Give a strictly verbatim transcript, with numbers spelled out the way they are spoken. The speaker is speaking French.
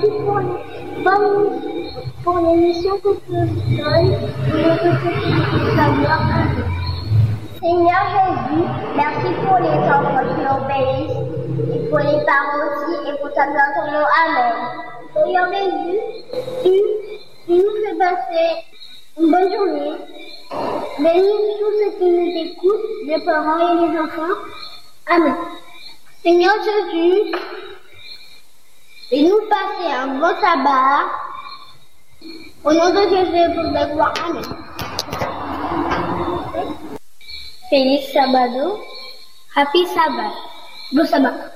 merci pour les bonnes, pour l'émission que tu donnes et notre savoir. Seigneur Jésus, merci pour les enfants qui obéissent, et pour les parents aussi, et pour ta gloire ton nom. Amen. Seigneur Jésus, tu, tu nous fais passer une bonne journée. Bénis tous ceux qui nous écoutent, les parents et les enfants. Amen. Seigneur Jésus, fais-nous passer un bon sabbat. Au nom de Jésus, pour la gloire. Amen. Feliz sábado. Happy Sabbath. Bon sabbat.